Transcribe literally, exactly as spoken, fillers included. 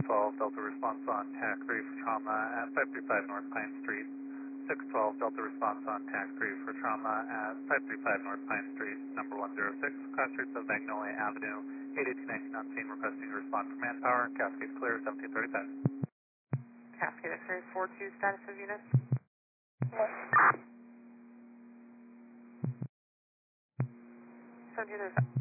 twelve, Delta response on TAC three for trauma at five three five North Pine Street. six twelve, Delta response on TAC three for trauma at five three five North Pine Street, number one zero six, cross streets of Magnolia Avenue, eight eighteen nineteen on scene, requesting a response from manpower. Cascade clear, seventeen thirty-five. Cascade X-ray four two, status of unit. seventeen thirty-five.